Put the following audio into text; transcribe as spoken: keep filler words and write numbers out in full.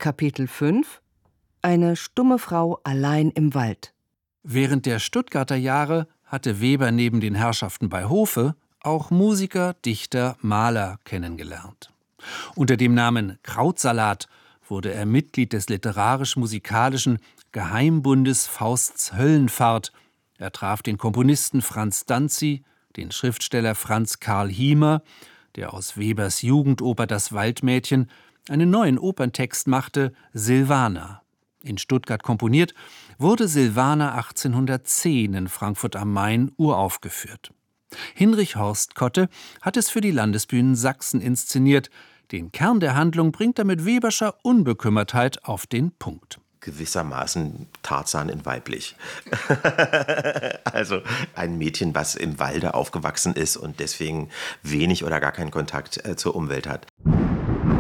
Kapitel fünf – Eine stumme Frau allein im Wald. Während der Stuttgarter Jahre hatte Weber neben den Herrschaften bei Hofe auch Musiker, Dichter, Maler kennengelernt. Unter dem Namen Krautsalat wurde er Mitglied des literarisch-musikalischen Geheimbundes Fausts Höllenfahrt. Er traf den Komponisten Franz Danzi, den Schriftsteller Franz Karl Hiemer, der aus Webers Jugendoper Das Waldmädchen einen neuen Operntext machte, Silvana. In Stuttgart komponiert, wurde Silvana achtzehnhundertzehn in Frankfurt am Main uraufgeführt. Hinrich Horst Kotte hat es für die Landesbühnen Sachsen inszeniert. Den Kern der Handlung bringt er mit Weberscher Unbekümmertheit auf den Punkt. Gewissermaßen Tarzan in weiblich. Also ein Mädchen, was im Walde aufgewachsen ist und deswegen wenig oder gar keinen Kontakt äh, zur Umwelt hat.